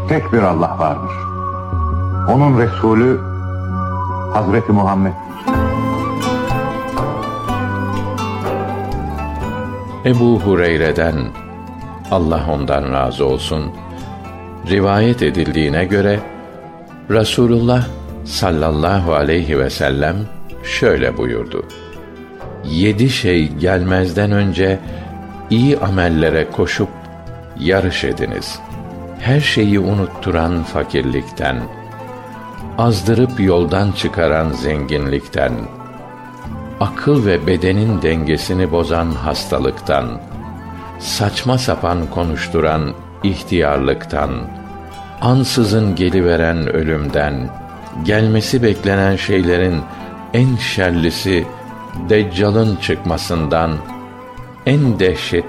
tek bir Allah vardır. Onun Resulü Hazreti Muhammed. Ebu Hureyre'den, Allah ondan razı olsun, rivayet edildiğine göre Resulullah sallallahu aleyhi ve sellem şöyle buyurdu: 7 şey gelmezden önce iyi amellere koşup yarış ediniz. Her şeyi unutturan fakirlikten, azdırıp yoldan çıkaran zenginlikten, akıl ve bedenin dengesini bozan hastalıktan, saçma sapan konuşturan ihtiyarlıktan, ansızın geliveren ölümden, gelmesi beklenen şeylerin en şerlisi Deccal'ın çıkmasından, en dehşetli